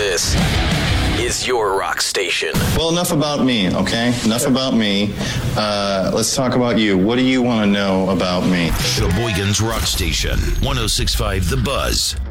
This is your rock station. Well, enough about me, okay? Enough about me. Let's talk about you. What do you want to know about me? Sheboygan's Rock Station, 106.5 The Buzz.